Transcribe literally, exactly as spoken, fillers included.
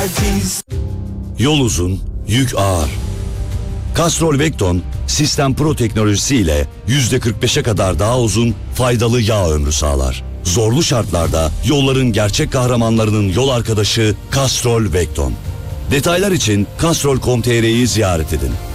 Altis. Yol uzun, yük ağır. Castrol Vecton, Sistem Pro teknolojisiyle yüzde kırk beşe kadar daha uzun, faydalı yağ ömrü sağlar. Zorlu şartlarda yolların gerçek kahramanlarının yol arkadaşı Castrol Vecton. Detaylar için castrol nokta com nokta tr'yi ziyaret edin.